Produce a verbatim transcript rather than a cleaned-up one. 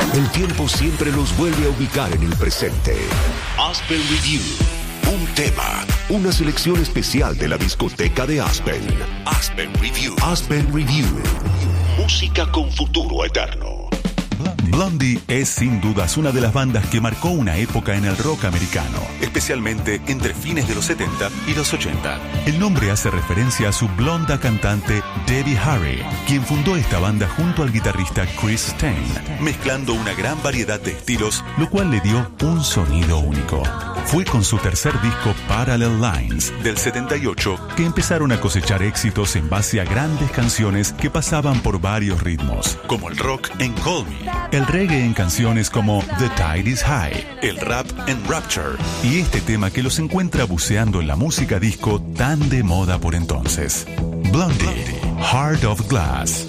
El tiempo siempre los vuelve a ubicar en el presente. Aspen Review. Un tema, una selección especial de la discoteca de Aspen. Aspen Review. Aspen Review. Música con futuro eterno. Blondie es sin dudas una de las bandas que marcó una época en el rock americano, especialmente entre fines de los setenta y los ochenta. El nombre hace referencia a su blonda cantante Debbie Harry, quien fundó esta banda junto al guitarrista Chris Stein, mezclando una gran variedad de estilos, lo cual le dio un sonido único. Fue con su tercer disco Parallel Lines del setenta y ocho que empezaron a cosechar éxitos en base a grandes canciones que pasaban por varios ritmos, como el rock en Call Me, el reggae en canciones como The Tide is High, el rap en Rapture y este tema que los encuentra buceando en la música disco tan de moda por entonces. Blondie, Heart of Glass.